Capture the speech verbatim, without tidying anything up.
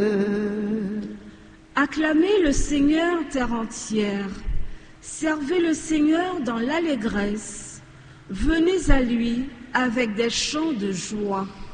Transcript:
Acclamez le Seigneur terre entière, servez le Seigneur dans l'allégresse, venez à lui avec des chants de joie.